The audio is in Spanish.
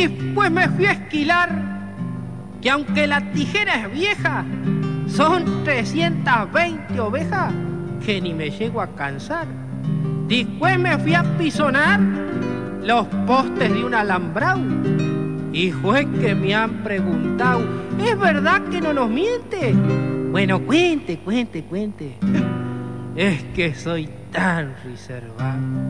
Después me fui a esquilar, que aunque la tijera es vieja, son 320 ovejas que ni me llego a cansar. Después me fui a pisonar los postes de un alambrado. Y fue que me han preguntado, ¿es verdad que no nos miente? Bueno, cuente. Es que soy tan reservado.